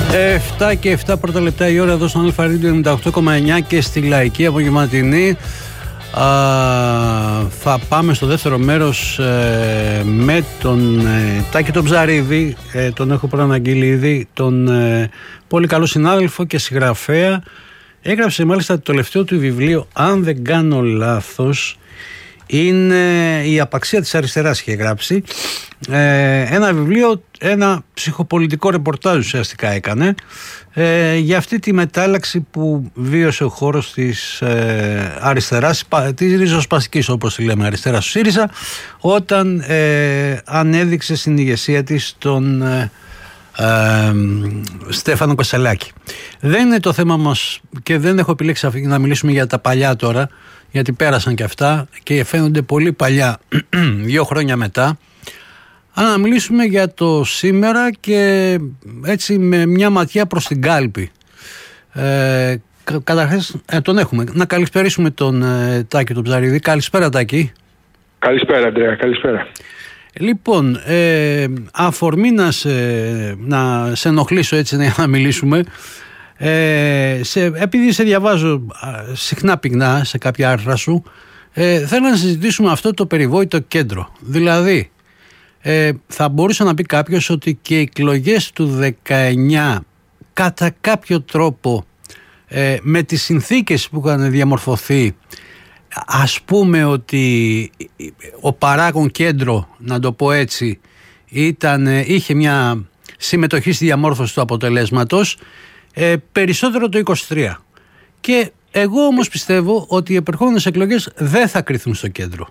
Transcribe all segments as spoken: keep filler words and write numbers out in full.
επτά και επτά πρώτα λεπτά η ώρα εδώ στον Αλφα Radio ενενήντα οκτώ κόμμα εννιά και στη Λαϊκή Απογευματινή. Α, θα πάμε στο δεύτερο μέρος ε, με τον ε, Τάκη τον Ψαρίδη, ε, τον έχω προαναγγείλει ήδη, τον ε, πολύ καλό συνάδελφο και συγγραφέα. Έγραψε μάλιστα το τελευταίο του βιβλίο, αν δεν κάνω λάθος, είναι η απαξία της αριστεράς, είχε γράψει ε, ένα βιβλίο, ένα ψυχοπολιτικό ρεπορτάζ ουσιαστικά έκανε ε, για αυτή τη μετάλλαξη που βίωσε ο χώρος της ε, αριστεράς, της ριζοσπαστικής όπως τη λέμε αριστερά στο ΣΥΡΙΖΑ, όταν ε, ανέδειξε στην ηγεσία της τον ε, ε, Στέφανο Κασελάκη. Δεν είναι το θέμα μας και δεν έχω επιλέξει να μιλήσουμε για τα παλιά τώρα, γιατί πέρασαν και αυτά και φαίνονται πολύ παλιά δύο χρόνια μετά, αλλά να μιλήσουμε για το σήμερα και έτσι με μια ματιά προς την κάλπη. Ε, καταρχάς ε, τον έχουμε. Να καλησπερίσουμε τον ε, Τάκη τον Ψαρίδη. Καλησπέρα Τάκη. Καλησπέρα Αντρέα, καλησπέρα. Λοιπόν, ε, αφορμή να σε, να σε ενοχλήσω έτσι για να μιλήσουμε, Ε, σε, επειδή σε διαβάζω συχνά πυκνά σε κάποια άρθρα σου, ε, θέλω να συζητήσουμε αυτό το περιβόητο κέντρο. Δηλαδή ε, θα μπορούσε να πει κάποιος ότι και οι εκλογές του δεκαεννιά κατά κάποιο τρόπο ε, με τις συνθήκες που είχαν διαμορφωθεί, ας πούμε ότι ο παράγων κέντρο, να το πω έτσι, ήταν, είχε μια συμμετοχή στη διαμόρφωση του αποτελέσματος, Ε, περισσότερο το είκοσι τρία. Και εγώ όμως πιστεύω ότι οι επερχόμενες εκλογές δεν θα κριθούν στο κέντρο.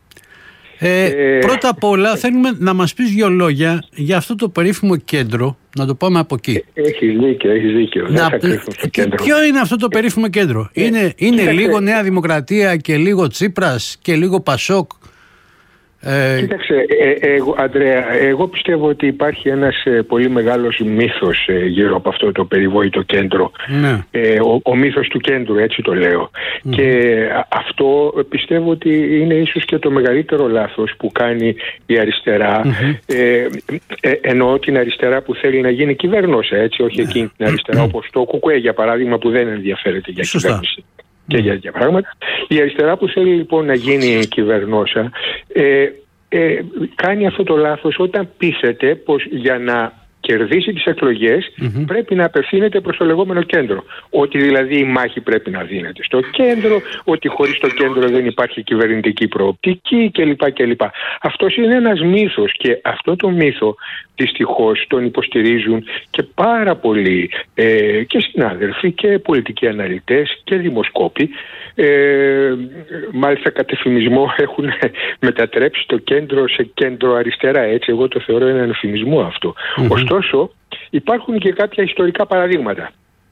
Ε, ε, πρώτα απ' όλα θέλουμε να μας πεις δύο λόγια για αυτό το περίφημο κέντρο, να το πάμε από εκεί. Έχεις δίκιο, έχεις δίκιο. Να, δεν θα κριθούν στο κέντρο. Ποιο είναι αυτό το περίφημο κέντρο? Ε, είναι είναι λίγο Νέα Δημοκρατία και λίγο Τσίπρας και λίγο Πασόκ? Ε... Κοίταξε, ε, ε, εγώ, Αντρέα, εγώ πιστεύω ότι υπάρχει ένας ε, πολύ μεγάλος μύθος ε, γύρω από αυτό το περιβόητο κέντρο. Ναι. Ε, ο, ο μύθος του κέντρου, έτσι το λέω. Mm. Και αυτό πιστεύω ότι είναι ίσως και το μεγαλύτερο λάθος που κάνει η αριστερά. Mm-hmm. Ε, ε, εννοώ την αριστερά που θέλει να γίνει κυβέρνωσα, έτσι, όχι mm. εκείνη την αριστερά mm. όπως το ΚΚΕ για παράδειγμα, που δεν ενδιαφέρεται για Σωστά. κυβέρνηση. Και για τέτοια πράγματα. Η αριστερά που θέλει λοιπόν να γίνει κυβερνόσα ε, ε, κάνει αυτό το λάθος όταν πείθεται πως για να κερδίσει τις εκλογές mm-hmm. πρέπει να απευθύνεται προς το λεγόμενο κέντρο. Ότι δηλαδή η μάχη πρέπει να δίνεται στο κέντρο, ότι χωρίς το κέντρο δεν υπάρχει κυβερνητική προοπτική κλπ. κλπ. Αυτός είναι ένας μύθος και αυτό το μύθο δυστυχώς τον υποστηρίζουν και πάρα πολλοί ε, και συνάδελφοι και πολιτικοί αναλυτές και δημοσκόποι. Ε, μάλιστα κατ' εφημισμό έχουν μετατρέψει το κέντρο σε κέντρο αριστερά, έτσι εγώ το θεωρώ έναν εφημισμό αυτό. Mm-hmm. Ωστόσο υπάρχουν και κάποια ιστορικά παραδείγματα.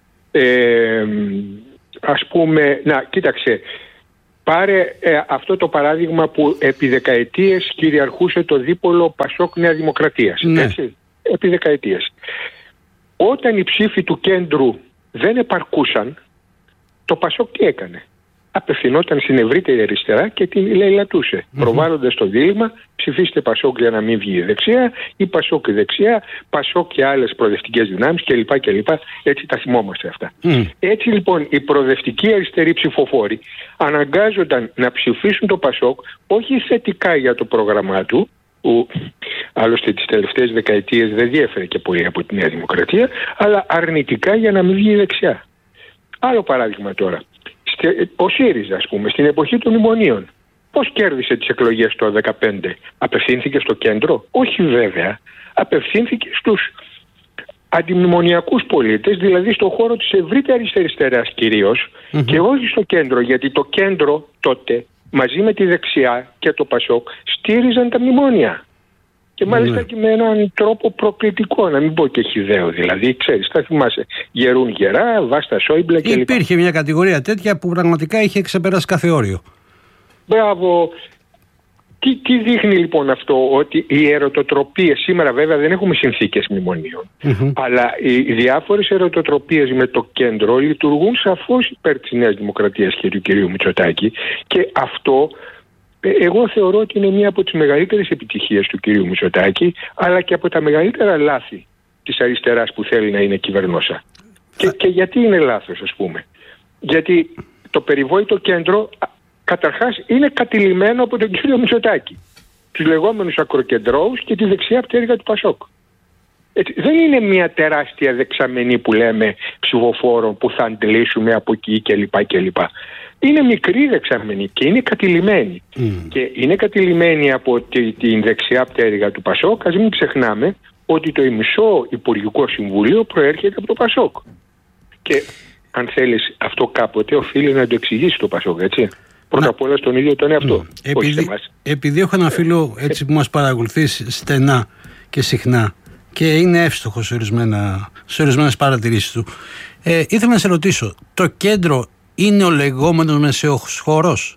Ε, ας πούμε, να κοίταξε, πάρε ε, αυτό το παράδειγμα που επί δεκαετίες κυριαρχούσε το δίπολο Πασόκ Νέα Δημοκρατίας. Ναι. Έτσι, επί δεκαετίες. Όταν οι ψήφοι του κέντρου δεν επαρκούσαν, το Πασόκ τι έκανε? Απευθυνόταν στην ευρύτερη αριστερά και την λαιλατούσε, mm-hmm. προβάλλοντας το δίλημμα ψηφίστε Πασόκ για να μην βγει η δεξιά ή Πασόκ η δεξιά, Πασόκ και άλλες προοδευτικές δυνάμεις κλπ. κλπ. Έτσι τα θυμόμαστε αυτά. Mm. Έτσι λοιπόν οι προοδευτικοί αριστεροί ψηφοφόροι αναγκάζονταν να ψηφίσουν το Πασόκ όχι θετικά για το πρόγραμμά του, που άλλωστε τις τελευταίες δεκαετίες δεν διέφερε και πολύ από τη Νέα Δημοκρατία, αλλά αρνητικά για να μην βγει η δεξιά. Άλλο παράδειγμα τώρα. Ο ΣΥΡΙΖΑ, ας πούμε, στην εποχή των μνημονίων, πώς κέρδισε τις εκλογές το δεκαπέντε? Απευθύνθηκε στο κέντρο? Όχι βέβαια. Απευθύνθηκε στους αντιμνημονιακούς πολίτες, δηλαδή στον χώρο της ευρύτερης αριστεράς κυρίως, mm-hmm. και όχι στο κέντρο, γιατί το κέντρο τότε μαζί με τη δεξιά και το Πασόκ στήριζαν τα μνημόνια. Και μάλιστα ναι. και με έναν τρόπο προκλητικό, να μην πω και χυδαίο. Δηλαδή, ξέρεις, θα θυμάσαι, γερούν γερά, Βάστα Σόιμπλε κλπ. Υπήρχε μια κατηγορία τέτοια που πραγματικά είχε ξεπεράσει κάθε όριο. Μπράβο. Τι, τι δείχνει λοιπόν αυτό? Ότι οι ερωτοτροπίες, σήμερα βέβαια δεν έχουμε συνθήκες μνημονίων, mm-hmm. αλλά οι διάφορες ερωτοτροπίες με το κέντρο λειτουργούν σαφώς υπέρ της Νέας Δημοκρατίας και του κυρίου Μητσοτάκη, και αυτό εγώ θεωρώ ότι είναι μία από τις μεγαλύτερες επιτυχίες του κυρίου Μητσοτάκη, αλλά και από τα μεγαλύτερα λάθη της αριστεράς που θέλει να είναι κυβερνόσα. Και, και γιατί είναι λάθος, ας πούμε? Γιατί το περιβόητο κέντρο καταρχάς είναι κατηλημμένο από τον κύριο Μητσοτάκη, τους λεγόμενους ακροκεντρώους και τη δεξιά πτέρυγα του Πασόκ. Έτσι, δεν είναι μια τεράστια δεξαμενή που λέμε ψηφοφόρων που θα αντλήσουμε από εκεί κλπ. κλπ. Είναι μικρή δεξαμενή και είναι κατηλημένη. Mm. Και είναι κατηλημένη από τη, την δεξιά πτέρυγα του Πασόκ. Ας μην ξεχνάμε ότι το μισό Υπουργικό Συμβούλιο προέρχεται από το Πασόκ. Και αν θέλεις, αυτό κάποτε οφείλει να το εξηγήσει το Πασόκ, έτσι. Πρώτα απ' όλα στον ίδιο τον εαυτό. Mm. Επειδή, επειδή έχω ένα φίλο έτσι που μας παρακολουθεί στενά και συχνά και είναι εύστοχος σε, σε ορισμένες παρατηρήσεις του, ε, ήθελα να σε ρωτήσω, το κέντρο είναι ο λεγόμενος μεσαίος χώρος?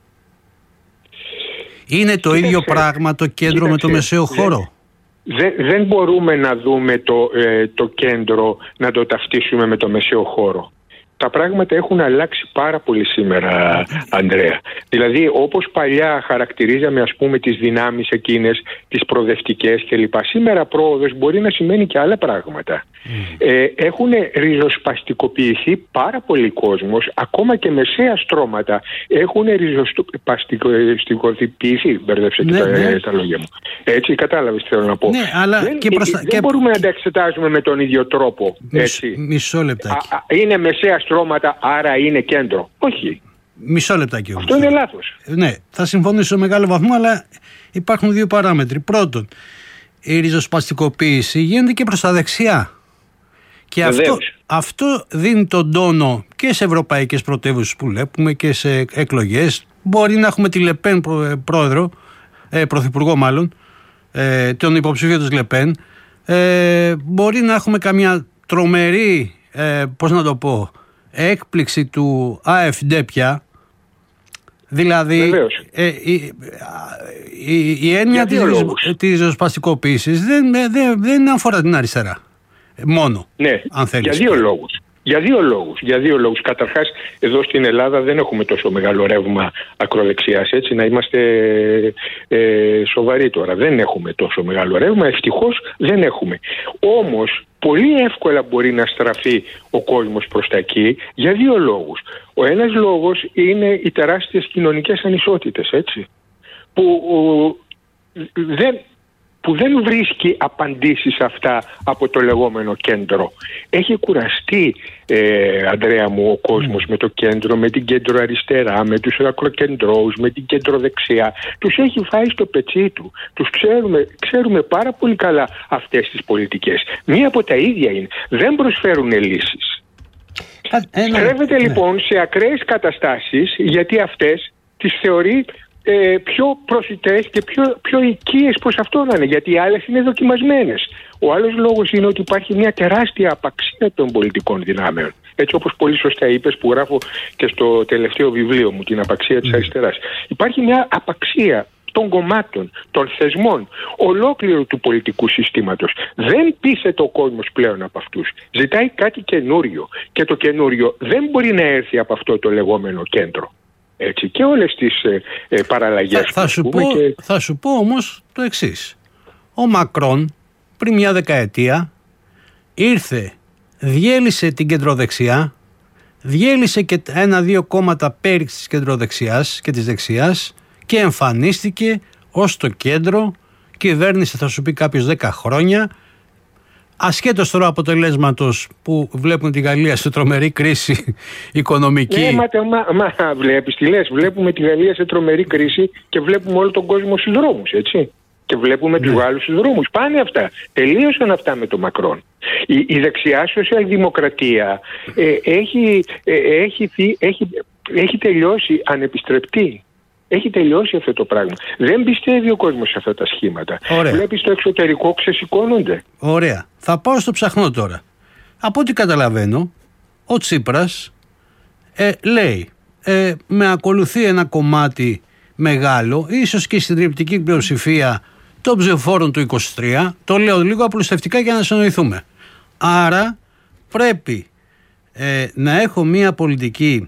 Είναι το Κοίταξε, ίδιο πράγμα το κέντρο Κοίταξε, με το μεσαίο χώρο? Δεν, δεν μπορούμε να δούμε το, ε, το κέντρο να το ταυτίσουμε με το μεσαίο χώρο. Τα πράγματα έχουν αλλάξει πάρα πολύ σήμερα, Ανδρέα. Δηλαδή, όπως παλιά χαρακτηρίζαμε, ας πούμε, τις δυνάμεις εκείνες, τις προοδευτικές κλπ. Σήμερα πρόοδος μπορεί να σημαίνει και άλλα πράγματα. Mm. Ε, έχουν ριζοσπαστικοποιηθεί πάρα πολλοί κόσμος, ακόμα και μεσαία στρώματα έχουν ριζοσπαστικοποιηθεί. Μπέρδεψε ναι, και τα, ναι. τα λόγια μου. Έτσι, κατάλαβες τι θέλω να πω. Ναι, αλλά δεν και προστα... δεν και... μπορούμε να τα εξετάζουμε με τον ίδιο τρόπο. Έτσι. Μισό λεπτάκι. Α, είναι μεσαία στρώματα, άρα είναι κέντρο. Όχι. Μισό λεπτάκι όμως. Αυτό είναι λάθος. Ναι, θα συμφωνήσω σε μεγάλο βαθμό, αλλά υπάρχουν δύο παράμετροι. Πρώτον, η ριζοσπαστικοποίηση γίνεται και προς τα δεξιά. Και αυτό, αυτό δίνει τον τόνο και σε ευρωπαϊκές πρωτεύουσες που βλέπουμε και σε εκλογές. Μπορεί να έχουμε τη Λεπέν πρόεδρο, ε, πρωθυπουργό μάλλον, ε, τον υποψήφιο της Λεπέν. Ε, μπορεί να έχουμε καμιά τρομερή, ε, πώς να το πω, έκπληξη του ΑΕΦΝΤΕ πια. Δηλαδή ε, η, η, η έννοια της, της ριζοσπαστικοποίησης δεν, δεν, δεν αφορά την αριστερά μόνο, ναι, αν θέλεις. Για δύο λόγους. Για δύο λόγους. Για δύο λόγους. Καταρχάς, εδώ στην Ελλάδα δεν έχουμε τόσο μεγάλο ρεύμα ακροδεξιάς, έτσι, να είμαστε ε, σοβαροί τώρα. Δεν έχουμε τόσο μεγάλο ρεύμα, ευτυχώς δεν έχουμε. Όμως, πολύ εύκολα μπορεί να στραφεί ο κόσμος προς τα εκεί για δύο λόγους. Ο ένας λόγος είναι οι τεράστιες κοινωνικές ανισότητες, έτσι, που ο, δεν... που δεν βρίσκει απαντήσεις αυτά από το λεγόμενο κέντρο. Έχει κουραστεί, ε, Ανδρέα μου, ο κόσμος mm. με το κέντρο, με την κέντρο αριστερά, με τους ακροκεντρώους, με την κέντρο δεξιά. Τους έχει φάει στο πετσί του. Τους ξέρουμε, ξέρουμε πάρα πολύ καλά αυτές τις πολιτικές. Μία από τα ίδια είναι. Δεν προσφέρουν λύσεις. Στρέφεται ναι. λοιπόν σε ακραίες καταστάσεις, γιατί αυτές τις θεωρεί Ε, πιο προσιτές και πιο, πιο οικίες προς αυτό να είναι, γιατί οι άλλες είναι δοκιμασμένες. Ο άλλος λόγος είναι ότι υπάρχει μια τεράστια απαξία των πολιτικών δυνάμεων. Έτσι όπως πολύ σωστά είπες, που γράφω και στο τελευταίο βιβλίο μου, την απαξία της αριστεράς. Υπάρχει μια απαξία των κομμάτων, των θεσμών, ολόκληρου του πολιτικού συστήματος. Δεν πείθεται ο κόσμος πλέον από αυτούς. Ζητάει κάτι καινούριο. Και το καινούριο δεν μπορεί να έρθει από αυτό το λεγόμενο κέντρο. Έτσι, και όλες τις ε, ε, παραλλαγές. Θα, θα, σου πω, και... θα σου πω όμως το εξής. Ο Μακρόν πριν μια δεκαετία ήρθε, διέλυσε την κεντροδεξιά, διέλυσε και ένα-δύο κόμματα πέριξ της κεντροδεξιάς και της δεξιάς και εμφανίστηκε ως το κέντρο, κυβέρνησε θα σου πει κάποιος δέκα χρόνια, ασχέτως τώρα αποτελέσματος που βλέπουμε τη Γαλλία σε τρομερή κρίση οικονομική. Ναι, μα, μα, μα βλέπεις τι λες, βλέπουμε τη Γαλλία σε τρομερή κρίση και βλέπουμε όλο τον κόσμο στους δρόμους, έτσι. Και βλέπουμε ναι. τους Γάλλους στους δρόμους. Πάνε αυτά. Τελείωσαν αυτά με τον Μακρόν. Η, η δεξιά σοσιαλδημοκρατία ε, έχει, ε, έχει, έχει, έχει τελειώσει ανεπιστρεπτή. Έχει τελειώσει αυτό το πράγμα. Δεν πιστεύει ο κόσμος σε αυτά τα σχήματα. Ωραία. Βλέπεις το εξωτερικό ξεσηκώνονται. Ωραία. Θα πάω στο ψαχνό τώρα. Από ό,τι καταλαβαίνω, ο Τσίπρας ε, λέει ε, με ακολουθεί ένα κομμάτι μεγάλο, ίσως και στην τριπτική πλειοψηφία των ψηφοφόρων του είκοσι τρία. Το λέω λίγο απλουστευτικά για να συνοηθούμε. Άρα πρέπει ε, να έχω μια πολιτική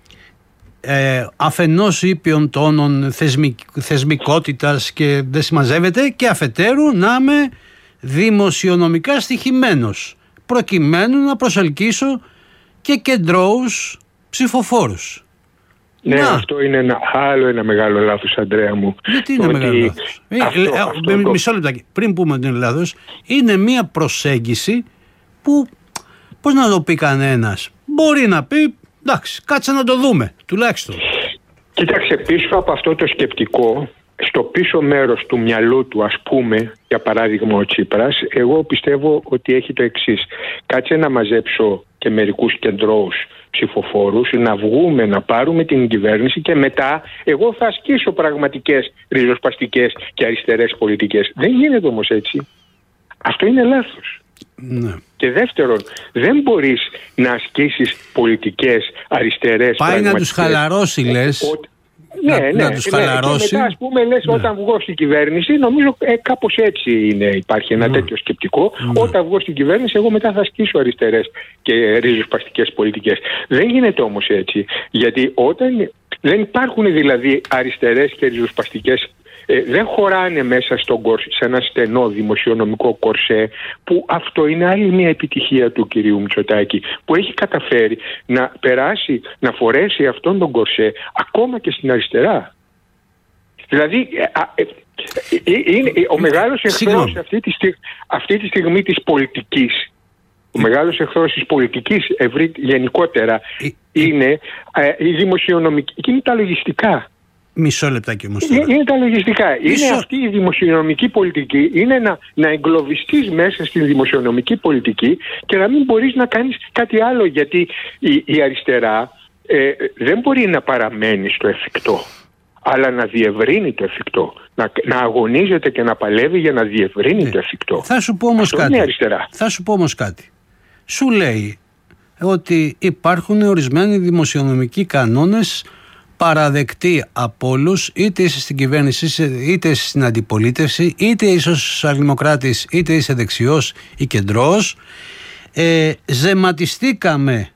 Ε, αφενός ήπιων τόνων θεσμικ, θεσμικότητας και δεν συμμαζεύεται, και αφετέρου να είμαι δημοσιονομικά στοιχημένος, προκειμένου να προσελκύσω και κεντρώους ψηφοφόρους. Ναι, να. Αυτό είναι ένα άλλο ένα μεγάλο λάθος, Αντρέα μου. Γιατί είναι ότι... μεγάλο λάθος. Αυτό, ε, αυτό, ε, μισό λεπτάκι, πριν πούμε ότι είναι λάθος, είναι μια προσέγγιση που, πώς να το πει κανένας, μπορεί να πει, εντάξει, κάτσε να το δούμε, τουλάχιστον. Κοίταξε, πίσω από αυτό το σκεπτικό, στο πίσω μέρος του μυαλού του, ας πούμε, για παράδειγμα ο Τσίπρας, εγώ πιστεύω ότι έχει το εξής. Κάτσε να μαζέψω και μερικούς κεντρώους ψηφοφόρους, να βγούμε, να πάρουμε την κυβέρνηση και μετά εγώ θα ασκήσω πραγματικές ριζοσπαστικές και αριστερές πολιτικές. Δεν γίνεται όμως έτσι. Αυτό είναι λάθος. Ναι. Και δεύτερον, δεν μπορείς να ασκήσεις πολιτικές αριστερές. Πάει να τους χαλαρώσει, λες. Ο, ναι, να, ναι, να τους ναι, χαλαρώσει. Και μετά, ας πούμε, λες, ναι. Όταν βγω στην κυβέρνηση, νομίζω ε, κάπως έτσι είναι, υπάρχει ένα ναι. τέτοιο σκεπτικό. Ναι. Όταν βγω στην κυβέρνηση, εγώ μετά θα ασκήσω αριστερές και ριζοσπαστικές πολιτικές. Δεν γίνεται όμως έτσι. Γιατί όταν δεν υπάρχουν δηλαδή αριστερές και ριζοσπαστικές, Ε, δεν χωράνε μέσα στον κορσέ, σε ένα στενό δημοσιονομικό κορσέ, που αυτό είναι άλλη μια επιτυχία του κυρίου Μητσοτάκη, που έχει καταφέρει να περάσει, να φορέσει αυτόν τον κορσέ ακόμα και στην αριστερά. Δηλαδή α, ε, ε, είναι ο μεγάλος εχθρός αυτή τη, στιγ, αυτή τη στιγμή της πολιτικής, ο μεγάλος εχθρός της πολιτικής ευρύ, γενικότερα είναι ε, η δημοσιονομική και είναι τα λογιστικά. Μισό λεπτάκι όμως τώρα. Είναι τα λογιστικά. Μισό... Είναι αυτή η δημοσιονομική πολιτική. Είναι να, να εγκλωβιστείς μέσα στην δημοσιονομική πολιτική και να μην μπορείς να κάνεις κάτι άλλο. Γιατί η, η αριστερά ε, δεν μπορεί να παραμένει στο εφικτό, αλλά να διευρύνει το εφικτό. Να, να αγωνίζεται και να παλεύει για να διευρύνει ναι. το εφικτό. Θα σου πω όμως κάτι. Θα σου πω όμως κάτι. Σου λέει ότι υπάρχουν ορισμένοι δημοσιονομικοί κανόνες παραδεκτή από όλους, είτε είσαι στην κυβέρνηση, είτε είσαι στην αντιπολίτευση, είτε είσαι σοσιαλδημοκράτης, είτε είσαι δεξιός ή κεντρός. Ε, ζεματιστήκαμε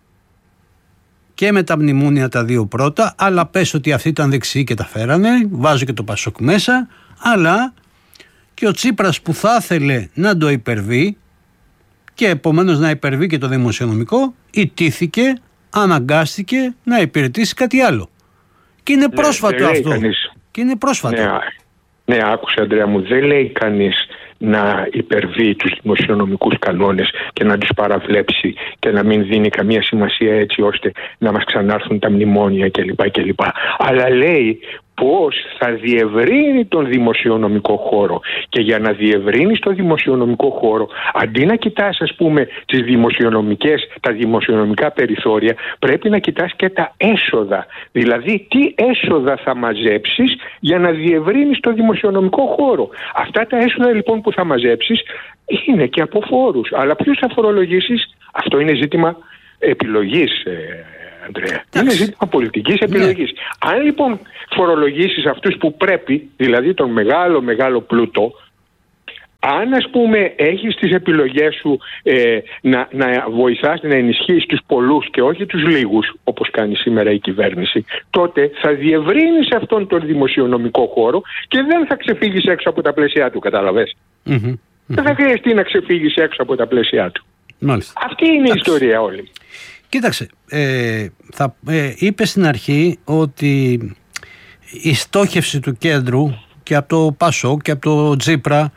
και με τα μνημόνια τα δύο πρώτα, αλλά πες ότι αυτοί ήταν δεξιοί και τα φέρανε, βάζω και το Πασόκ μέσα, αλλά και ο Τσίπρας που θα ήθελε να το υπερβεί και επομένως να υπερβεί και το δημοσιονομικό, ιτήθηκε, αναγκάστηκε να υπηρετήσει κάτι άλλο. Και είναι πρόσφατο ναι, αυτό. Και είναι πρόσφατο. Ναι, ναι, άκουσε Αντρέα μου, δεν λέει κανείς να υπερβεί τους δημοσιονομικούς κανόνες και να τους παραβλέψει και να μην δίνει καμία σημασία έτσι ώστε να μας ξανάρθουν τα μνημόνια κλπ. κλπ. Αλλά λέει πώς θα διευρύνει τον δημοσιονομικό χώρο. Και για να διευρύνεις τον δημοσιονομικό χώρο, αντί να κοιτάς ας πούμε τις δημοσιονομικές, τα δημοσιονομικά περιθώρια, πρέπει να κοιτάς και τα έσοδα. Δηλαδή τι έσοδα θα μαζέψεις για να διευρύνεις τον δημοσιονομικό χώρο. Αυτά τα έσοδα λοιπόν που θα μαζέψεις είναι και από φόρους. Αλλά ποιους θα φορολογήσεις, αυτό είναι ζήτημα επιλογής. Αντρέα. Είναι ζήτημα πολιτικής επιλογής. Ναι. Αν λοιπόν φορολογήσεις αυτούς που πρέπει, δηλαδή τον μεγάλο μεγάλο πλούτο, αν ας πούμε έχεις τις επιλογές σου ε, να, να βοηθάς να ενισχύεις τους πολλούς και όχι τους λίγους, όπως κάνει σήμερα η κυβέρνηση, τότε θα διευρύνεις αυτόν τον δημοσιονομικό χώρο και δεν θα ξεφύγεις έξω από τα πλαίσια του, καταλαβες. Mm-hmm. Δεν θα χρειαστεί να ξεφύγεις έξω από τα πλαίσια του. Μάλιστα. Αυτή είναι η ιστορία όλη. Κοίταξε, ε, θα, ε, είπε στην αρχή ότι η στόχευση του κέντρου και από το Πασόκ και από το Τσίπρα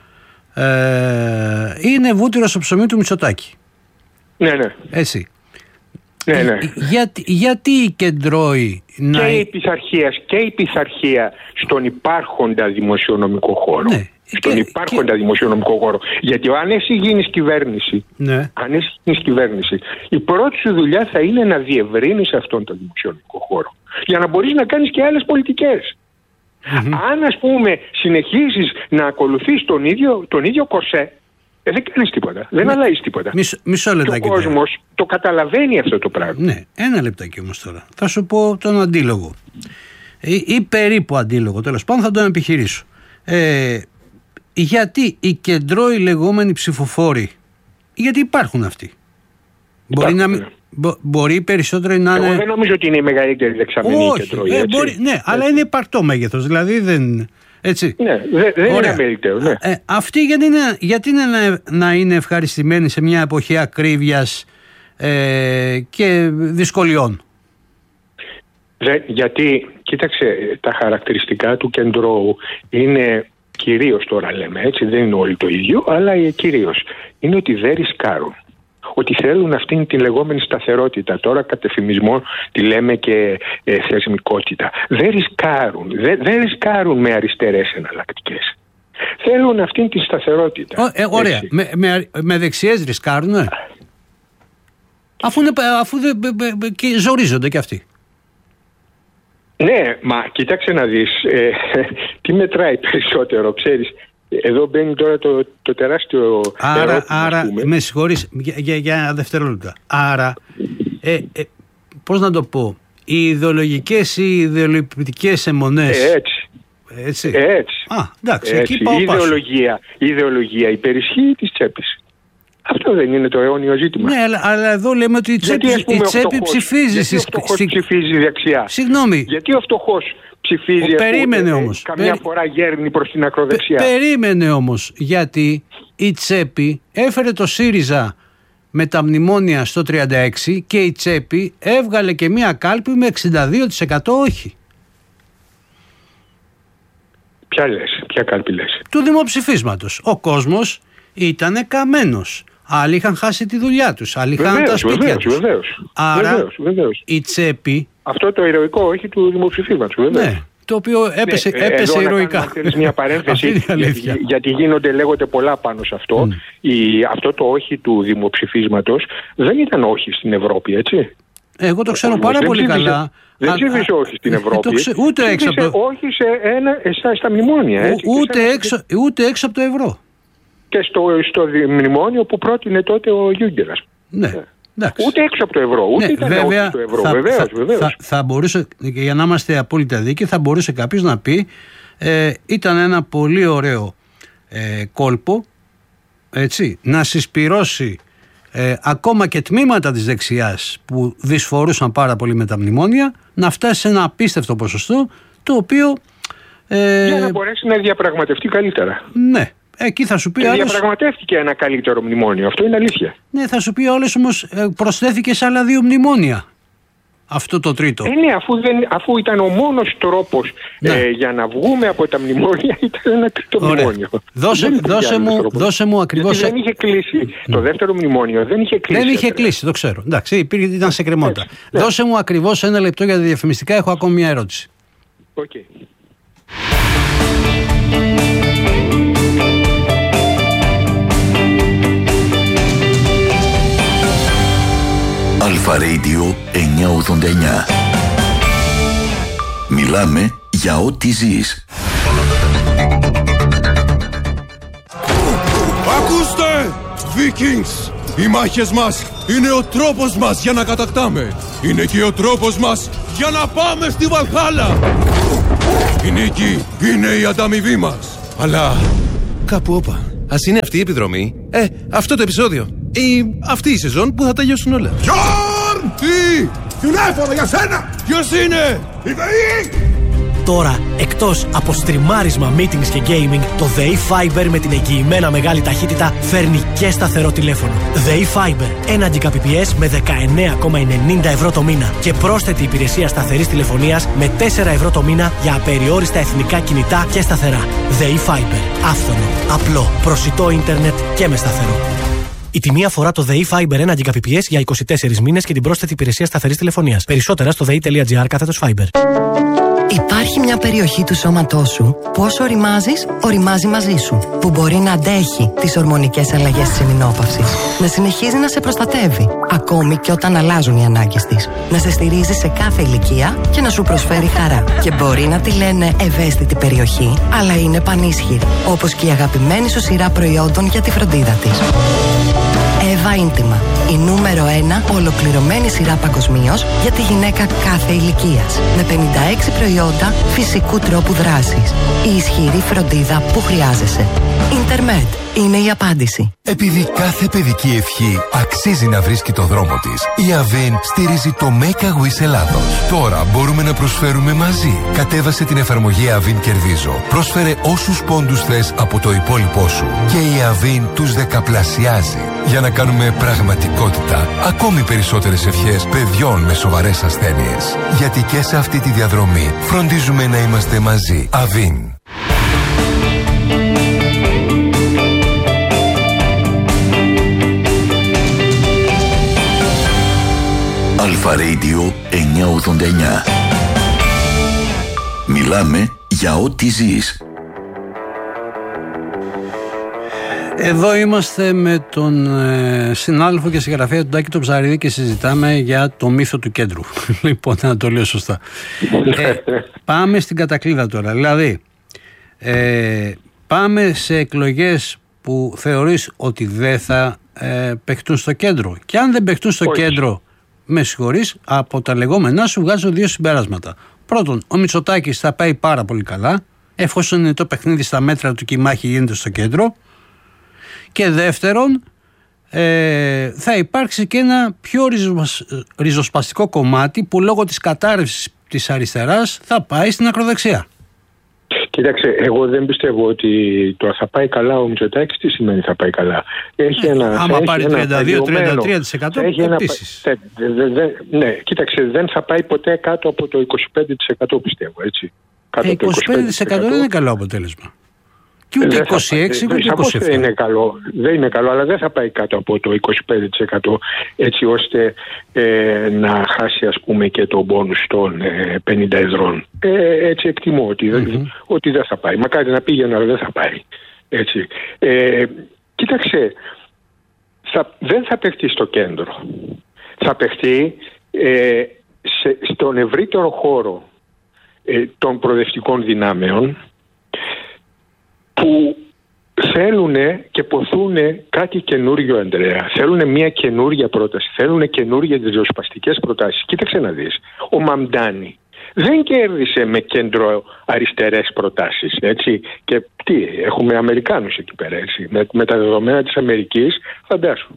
ε, είναι βούτυρο στο ψωμί του Μητσοτάκη. Ναι, ναι. Έτσι. Ναι, ναι. Για, γιατί οι κεντρώοι να... Και η πειθαρχία, και η πειθαρχία στον υπάρχοντα δημοσιονομικό χώρο. Ναι. Στον και, υπάρχοντα και... δημοσιονομικό χώρο. Γιατί αν εσύ γίνεις κυβέρνηση, ναι. αν εσύ γίνεις κυβέρνηση, η πρώτη σου δουλειά θα είναι να διευρύνεις αυτόν τον δημοσιονομικό χώρο. Για να μπορείς να κάνεις και άλλες πολιτικές. Mm-hmm. Αν ας πούμε συνεχίσεις να ακολουθείς τον ίδιο, τον ίδιο κορσέ, ε, δεν κάνεις τίποτα. Δεν ναι. αλλάζεις τίποτα. Μισό, μισό λεπτάκι. Ο κόσμος το καταλαβαίνει αυτό το πράγμα. Ναι, ένα λεπτάκι όμως τώρα. Θα σου πω τον αντίλογο. Ή, ή περίπου αντίλογο, τέλος πάντων θα τον επιχειρήσω. Ε, γιατί οι κεντρώοι λεγόμενοι ψηφοφόροι, γιατί υπάρχουν αυτοί. Μπορεί, να, ναι. μπο, μπορεί περισσότεροι να είναι... Εγώ δεν νομίζω ότι είναι η μεγαλύτερη δεξαμενή κεντρώοι. Ε, μπορεί, ναι, ναι, αλλά είναι υπαρκτό μέγεθος. Δηλαδή δεν, Έτσι. Ναι, δεν δε είναι αμεληταίο. Ναι. Ε, αυτοί γιατί είναι, γιατί είναι να, να είναι ευχαριστημένοι σε μια εποχή ακρίβειας ε, και δυσκολιών? Δε, γιατί, κοίταξε, τα χαρακτηριστικά του κεντρώου είναι κυρίως, τώρα λέμε έτσι, δεν είναι όλοι το ίδιο, αλλά κυρίως είναι ότι δεν ρισκάρουν. Ότι θέλουν αυτήν την λεγόμενη σταθερότητα. Τώρα κατ' εφημισμό τη λέμε και ε, θεσμικότητα. Δεν ρισκάρουν. Δεν, δεν ρισκάρουν με αριστερές εναλλακτικές. Θέλουν αυτήν την σταθερότητα. Ω, ε, ωραία. Με, με, με δεξιές ρισκάρουν. Ε. Αφού, είναι, αφού δε, ε, ε, και ζορίζονται κι αυτοί. Ναι, μα κοίταξε να δεις. Ε, τι μετράει περισσότερο, ξέρεις. Εδώ μπαίνει τώρα το, το τεράστιο άρα, ερώτημα. Άρα, με συγχωρείς, για, για, για δευτερόλεπτα. Άρα, ε, ε, πώς να το πω, οι ιδεολογικές ή ιδεολογικές αιμονές. Ε, έτσι. Έτσι. Έτσι. Α, εντάξει, έτσι. εκεί πάω η ιδεολογία, η ιδεολογία υπερισχύει της τσέπης. Αυτό δεν είναι το αιώνιο ζήτημα. Ναι, αλλά, αλλά εδώ λέμε ότι η τσέπη, γιατί, η τσέπη φτωχός, ψηφίζει. Γιατί ο φτωχός στη... ψηφίζει δεξιά. Συγγνώμη. Γιατί ο φτωχός ψηφίζει. Ο, περίμενε που, όμως. Καμιά Περί... φορά γέρνει προς την ακροδεξιά. Πε, περίμενε όμως. Γιατί η τσέπη έφερε το ΣΥΡΙΖΑ με τα μνημόνια στο τριάντα έξι και η τσέπη έβγαλε και μία κάλπη με εξήντα δύο τοις εκατό όχι. Ποια λες, ποια κάλπη λες? Του δημοψηφίσματος. Ο κόσμος ήτανε καμένος. Άλλοι είχαν χάσει τη δουλειά τους, άλλοι είχαν τα σπίτια βεβαίως, τους. Βεβαίως, Άρα βεβαίως, βεβαίως. η τσέπη... Αυτό το ηρωικό όχι του δημοψηφίσματος, βεβαίως. Ναι, το οποίο έπεσε, ναι, έπεσε εδώ ηρωικά. Να κάνουμε μια παρένθεση, γιατί, γιατί γίνονται, λέγονται πολλά πάνω σε αυτό. Mm. Η, αυτό το όχι του δημοψηφίσματος δεν ήταν όχι στην Ευρώπη, έτσι. Εγώ το ξέρω πάρα πολύ ψήφισε, καλά. Δεν ψήφισε όχι στην Ευρώπη. Ξε, ούτε έξω από το... όχι σε ένα, εσά, στα μνημόνια. Έτσι, ούτε, σαν... έξω, ούτε έξω από το ευρώ. Και στο, στο μνημόνιο που πρότεινε τότε ο Γιούγκερας. Ναι. Εντάξει. Ούτε έξω από το ευρώ, ούτε ναι, ήταν βέβαια, όχι το ευρώ. Θα, βεβαίως, θα, βεβαίως. Θα, θα μπορούσε, για να είμαστε απόλυτα δίκαιοι, θα μπορούσε κάποιος να πει ε, ήταν ένα πολύ ωραίο ε, κόλπο, έτσι, να συσπυρώσει ε, ακόμα και τμήματα της δεξιάς που δυσφορούσαν πάρα πολύ με τα μνημόνια, να φτάσει σε ένα απίστευτο ποσοστό, το οποίο... Ε, για να μπορέσει να διαπραγματευτεί καλύτερα. Ναι. Εκεί θα σου πει και άλλος... διαπραγματεύτηκε ένα καλύτερο μνημόνιο. Αυτό είναι αλήθεια. Ναι, θα σου πει όλες όμως προσθέθηκε σε άλλα δύο μνημόνια. Αυτό το τρίτο. Ε, ναι, αφού, δεν, αφού ήταν ο μόνος τρόπος ναι. ε, για να βγούμε από τα μνημόνια ήταν ένα τρίτο Ωραία. μνημόνιο. Δώσε, δώσε, μου, δώσε μου ακριβώς... Γιατί δεν είχε κλείσει. Mm. Το δεύτερο μνημόνιο δεν είχε κλείσει. Δεν είχε έφερα. κλείσει, το ξέρω. Εντάξει, υπήρχε, ήταν σε κρεμότητα. Ναι. Δώσε μου ακριβώς ένα λεπτό για τα διαφημιστικά. Έχω ακόμη μια ερώτηση. Okay. Αλφα Radio εννιακόσια ογδόντα εννιά. Μιλάμε για ό,τι ζεις. Ακούστε! Vikings! Οι μάχες μας είναι ο τρόπος μας για να κατακτάμε. Είναι και ο τρόπος μας για να πάμε στη Βαλχάλα. Η νίκη είναι η ανταμοιβή μας. Αλλά κάπου όπα. Ας είναι αυτή η επιδρομή. Ε, αυτό το επεισόδιο. Ή αυτή η σεζόν που θα τελειώσουν όλα. Γιόρν! Τι! Τηλέφωνο για σένα! Ποιος είναι? Η ΔΕΗ! Τώρα, εκτός από στριμάρισμα, meetings και gaming, το ΔΕΗ Fiber με την εγγυημένα μεγάλη ταχύτητα φέρνει και σταθερό τηλέφωνο. ΔΕΗ Fiber, ένα Gbps με δεκαεννέα κόμμα ενενήντα ευρώ το μήνα και πρόσθετη υπηρεσία σταθερής τηλεφωνίας με τέσσερα ευρώ το μήνα για απεριόριστα εθνικά κινητά και σταθερά. ΔΕΗ Fiber, άφθονο, απλό, προσιτό ίντερνετ και με σταθερό. Η τιμή αφορά το ΔΕΗ Fiber ένα Gbps για είκοσι τέσσερις μήνες και την πρόσθετη υπηρεσία σταθερής τηλεφωνίας. Περισσότερα στο δei.gr κάθετος Fiber. Υπάρχει μια περιοχή του σώματός σου που όσο οριμάζεις, οριμάζει μαζί σου. Που μπορεί να αντέχει τις ορμονικές αλλαγές της εμεινόπαυσης. Να συνεχίζει να σε προστατεύει, ακόμη και όταν αλλάζουν οι ανάγκες της. Να σε στηρίζει σε κάθε ηλικία και να σου προσφέρει χαρά. Και μπορεί να τη λένε ευαίσθητη περιοχή, αλλά είναι πανίσχυρη. Όπως και η αγαπημένη σου σειρά προϊόντων για τη φροντίδα της. Εύα Ίντιμα. Η νούμερο ένα ολοκληρωμένη σειρά παγκοσμίως για τη γυναίκα κάθε ηλικίας. Με πενήντα έξι προϊόντα φυσικού τρόπου δράσης. Η ισχυρή φροντίδα που χρειάζεσαι. Ιντερμέντ. είναι η απάντηση. Επειδή κάθε παιδική ευχή αξίζει να βρίσκει το δρόμο της, η Avin στηρίζει το Make a Wish Ελλάδος. Τώρα μπορούμε να προσφέρουμε μαζί. Κατέβασε την εφαρμογή Avin Κερδίζω. Πρόσφερε όσους πόντους θες από το υπόλοιπό σου και η Avin τους δεκαπλασιάζει για να κάνουμε πραγματικότητα ακόμη περισσότερες ευχές παιδιών με σοβαρές ασθένειες. Γιατί και σε αυτή τη διαδρομή φροντίζουμε να είμαστε μαζί. Avin. Αλφα Radio εννιακόσια ογδόντα εννιά. Μιλάμε για ό,τι ζεις. Εδώ είμαστε με τον ε, συνάδελφο και συγγραφέα του Τάκη τον Ψαρίδη και συζητάμε για το μύθο του κέντρου. Λοιπόν, να το λέω σωστά. Ε, πάμε στην κατακλείδα τώρα. Δηλαδή, ε, πάμε σε εκλογές που θεωρείς ότι δεν θα ε, παιχτούν στο κέντρο. Και αν δεν παιχτούν στο Όχι. κέντρο, με συγχωρείς, από τα λεγόμενά σου βγάζω δύο συμπεράσματα. Πρώτον, ο Μητσοτάκης θα πάει πάρα πολύ καλά, εφόσον είναι το παιχνίδι στα μέτρα του και η μάχη γίνεται στο κέντρο. Και δεύτερον, ε, θα υπάρξει και ένα πιο ριζοσπασ... ριζοσπαστικό κομμάτι που λόγω της κατάρρευσης της αριστεράς θα πάει στην ακροδεξιά. Κοίταξε, εγώ δεν πιστεύω ότι το θα πάει καλά ο Μητσοτάκης. Τι σημαίνει θα πάει καλά? Έχει ένα, άμα έχει πάρει τριάντα δύο με τριάντα τρία τοις εκατό επίσης. Ένα, δε, δε, ναι, κοίταξε, δεν θα πάει ποτέ κάτω από το είκοσι πέντε τοις εκατό πιστεύω, έτσι. Κάτω ε, είκοσι πέντε τοις εκατό δεν είναι καλό αποτέλεσμα. Και ούτε είκοσι έξι ούτε είκοσι επτά. Δεν είναι καλό, δεν είναι καλό, αλλά δεν θα πάει κάτω από το είκοσι πέντε τοις εκατό έτσι ώστε ε, να χάσει, ας πούμε, και το μπόνους των ε, πενήντα εδρών. Ε, έτσι εκτιμώ ότι, mm-hmm. ότι δεν θα πάει. Μακάρι να πήγαινε, αλλά δεν θα πάει. Έτσι. Ε, κοίταξε, θα, δεν θα παιχτεί στο κέντρο. Θα παιχτεί ε, σε, στον ευρύτερο χώρο ε, των προοδευτικών δυνάμεων, που θέλουν και ποθούν κάτι καινούριο, Ανδρέα. Θέλουν μια καινούρια πρόταση. Θέλουν καινούριες ριζοσπαστικές προτάσεις. Κοίταξε να δεις. Ο Μαμντάνη δεν κέρδισε με κέντρο αριστερές προτάσεις. Έτσι. Και τι, έχουμε Αμερικάνους εκεί πέρα. Έτσι. Με, με τα δεδομένα της Αμερικής, φαντάσου.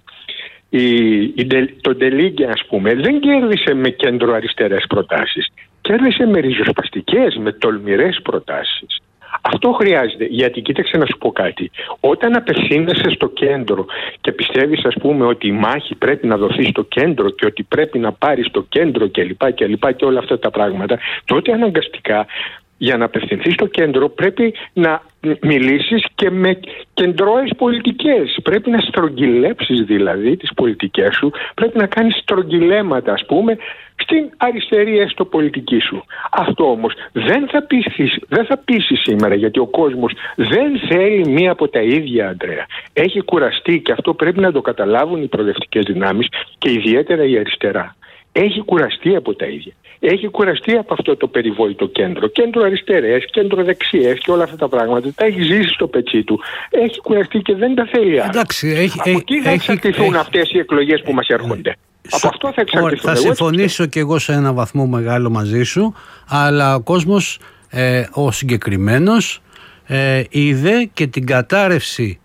Η, η, το Ντελίγκε, ας πούμε, δεν κέρδισε με κέντρο αριστερές προτάσεις. Κέρδισε με ριζοσπαστικές, με τολμηρές προτάσεις. Αυτό χρειάζεται, γιατί κοίταξε να σου πω κάτι. Όταν απευθύνεσαι στο κέντρο και πιστεύεις, ας πούμε, ότι η μάχη πρέπει να δοθεί στο κέντρο και ότι πρέπει να πάρεις το κέντρο κλπ. Και, και, και όλα αυτά τα πράγματα, τότε αναγκαστικά για να απευθυνθείς στο κέντρο πρέπει να μιλήσεις και με κεντρώες πολιτικές. Πρέπει να στρογγυλέψεις δηλαδή τις πολιτικές σου, πρέπει να κάνεις στρογγυλέματα, ας πούμε, στην αριστερή έστω πολιτική σου. Αυτό όμως δεν θα πείσει, δεν θα πείσει σήμερα, γιατί ο κόσμος δεν θέλει μία από τα ίδια, Ανδρέα. Έχει κουραστεί, και αυτό πρέπει να το καταλάβουν οι προοδευτικές δυνάμεις και ιδιαίτερα η αριστερά. Έχει κουραστεί από τα ίδια. Έχει κουραστεί από αυτό το περιβόητο κέντρο. Κέντρο αριστερές, κέντρο δεξιές και όλα αυτά τα πράγματα. Τα έχει ζήσει στο πετσί του. Έχει κουραστεί και δεν τα θέλει άλλο. Εντάξει, έχει, από εκεί θα εξαρτηθούν αυτές οι εκλογές που μας έρχονται. Από αυτό θα εξαρτηθούν. Θα συμφωνήσω και εγώ σε ένα βαθμό μεγάλο μαζί σου, αλλά ο κόσμος, ε, ο συγκεκριμένος, ε, είδε και την κατάρρευση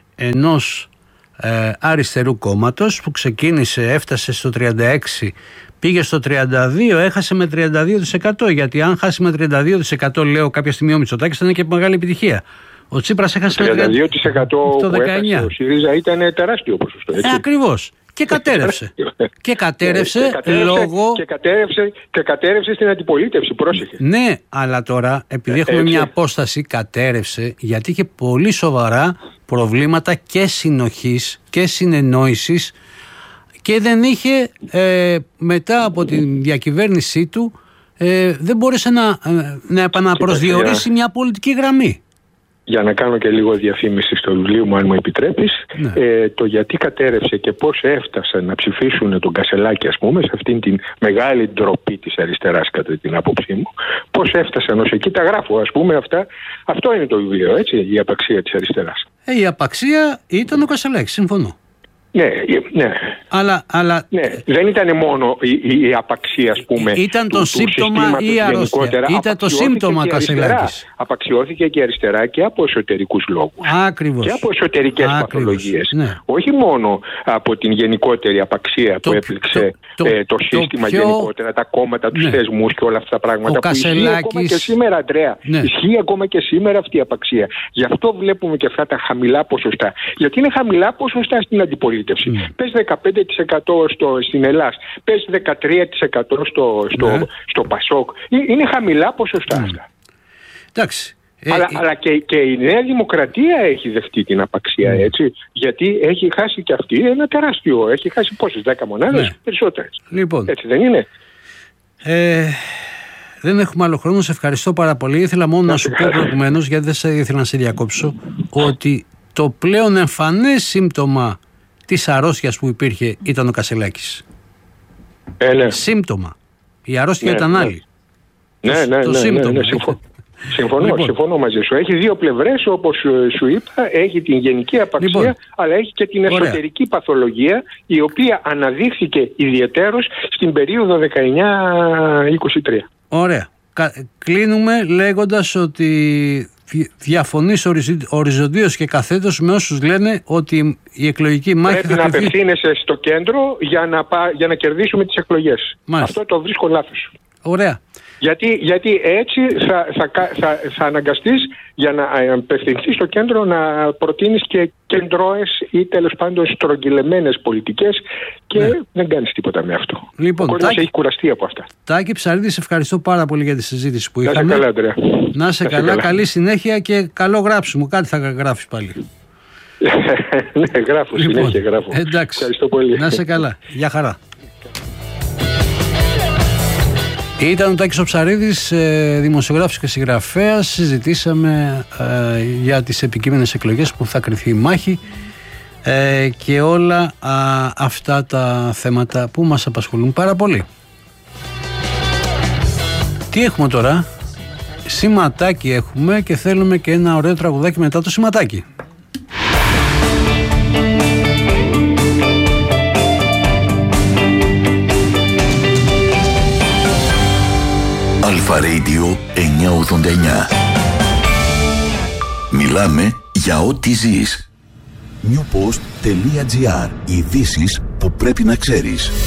ενός ε, αριστερού κόμματος που ξεκίνησε, έφτασε στο τριάντα έξι, πήγε στο τριάντα δύο, έχασε με τριάντα δύο τοις εκατό. Γιατί αν χάσει με τριάντα δύο τοις εκατό, λέω, κάποια στιγμή ο Μητσοτάκης, θα είναι και μεγάλη επιτυχία. Ο Τσίπρας έχασε με τριάντα δύο τοις εκατό το δεκαεννιά. Ο ΣΥΡΙΖΑ ήταν τεράστιο ποσοστό. Ε, ακριβώς. Και κατέρευσε. και κατέρευσε και κατέρευσε, λόγω. Και κατέρευσε, και κατέρευσε στην αντιπολίτευση, πρόσεχε. Ναι, αλλά τώρα, επειδή έχουμε έτσι μια απόσταση, κατέρευσε γιατί είχε πολύ σοβαρά προβλήματα και συνοχής και συνεννόησης και δεν είχε ε, μετά από τη διακυβέρνησή του ε, δεν μπόρεσε να, ε, να επαναπροσδιορίσει μια πολιτική γραμμή. Για να κάνω και λίγο διαφήμιση στο βιβλίο μου, αν μου επιτρέπεις, ναι. ε, το γιατί κατέρευσε και πώς έφτασαν να ψηφίσουν τον Κασελάκη, ας πούμε, σε αυτήν την μεγάλη ντροπή της αριστεράς, κατά την άποψή μου, πώς έφτασαν ως εκεί, τα γράφω, ας πούμε, αυτά. Αυτό είναι το βιβλίο, έτσι, η απαξία της αριστεράς. Ε, η απαξία ήταν ο Κασελάκης, συμφωνώ. Ναι, ναι. Αλλά, αλλά... ναι. Δεν ήταν μόνο η, η απαξία, ας πούμε. Ήταν το του, σύμπτωμα του ή η αρρώστια. Ήταν το σύμπτωμα Κασελάκης. Απαξιώθηκε και αριστερά και από εσωτερικούς λόγους. Ακριβώς. Και από εσωτερικές παθολογίες. Ναι. Όχι μόνο από την γενικότερη απαξία το, που έπληξε το, το, ε, το σύστημα πιο... γενικότερα, τα κόμματα, τους ναι. θεσμούς και όλα αυτά τα πράγματα. Ο που Κασελάκης... ισχύει ακόμα και σήμερα, Αντρέα. Ναι. Ισχύει ακόμα και σήμερα αυτή η απαξία. Γι' αυτό βλέπουμε και αυτά τα χαμηλά ποσοστά. Γιατί είναι χαμηλά ποσοστά στην αντιπολίτευση. Mm. Πες δεκαπέντε τοις εκατό στο, στην Ελλάδα, πες δεκατρία τοις εκατό στο, στο, ναι. στο Πασόκ. Είναι χαμηλά ποσοστά αυτά. Mm. Εντάξει. Αλλά, ε, αλλά και, και η Νέα Δημοκρατία έχει δεχτεί την απαξία, mm. έτσι. Γιατί έχει χάσει και αυτή ένα τεράστιο. Έχει χάσει πόσες, δέκα μονάδες, ναι. περισσότερες. Λοιπόν. Έτσι δεν είναι. Ε, δεν έχουμε άλλο χρόνο. Σε ευχαριστώ πάρα πολύ. Ήθελα μόνο να, να σου πω προηγουμένως, γιατί δεν σε, ήθελα να σε διακόψω, ότι το πλέον εμφανές σύμπτωμα της αρρώστιας που υπήρχε ήταν ο Κασελάκης. Ε, ναι. Σύμπτωμα. Η αρρώστια ναι, ήταν ναι. άλλη. Ναι, το, ναι, το ναι, σύμπτωμα. Ναι, ναι, συμφω... συμφωνώ, λοιπόν. συμφωνώ μαζί σου. Έχει δύο πλευρές, όπως σου είπα. Έχει την γενική απαξία, λοιπόν. αλλά έχει και την εσωτερική Ωραία. παθολογία, η οποία αναδείχθηκε ιδιαιτέρως στην περίοδο δεκαεννιά είκοσι τρία. Ωραία. Κλείνουμε λέγοντας ότι διαφωνείς οριζοντίως και καθέτως με όσους λένε ότι η εκλογική μάχη πρέπει θα να κρυφθεί... απευθύνεσαι στο κέντρο για να, πά... για να κερδίσουμε τις εκλογές. Μάλιστα. Αυτό το βρίσκω λάθος. Ωραία. Γιατί, γιατί έτσι θα, θα, θα, θα αναγκαστείς για να απευθυνθείς στο κέντρο να προτείνεις και κεντρώες ή τέλος πάντων στρογγυλεμένες πολιτικές και ναι. δεν κάνεις τίποτα με αυτό. Λοιπόν, ο κόσμος έχει κουραστεί από αυτά. Τάκη Ψαρίδη, σε ευχαριστώ πάρα πολύ για τη συζήτηση που να είχαμε. Να σε καλά, Αντρέα. Να σε καλά, καλά, καλή συνέχεια και καλό γράψιμο. Κάτι θα γράφεις πάλι. Ναι, γράφω, λοιπόν, συνέχεια γράφω. Εντάξει. Ευχαριστώ πολύ. Να σε καλά. Γεια χαρά. Ήταν ο Τάκης ο Ψαρίδης, δημοσιογράφος και συγγραφέας. Συζητήσαμε ε, για τις επικείμενες εκλογές που θα κριθεί η μάχη ε, και όλα α, αυτά τα θέματα που μας απασχολούν πάρα πολύ. Τι έχουμε τώρα? Σηματάκι έχουμε και θέλουμε και ένα ωραίο τραγουδάκι μετά το σηματάκι. Αλφα Radio εννιακόσια ογδόντα εννιά. Μιλάμε για ό,τι ζεις. newpost.gr. Ειδήσεις που πρέπει να ξέρεις.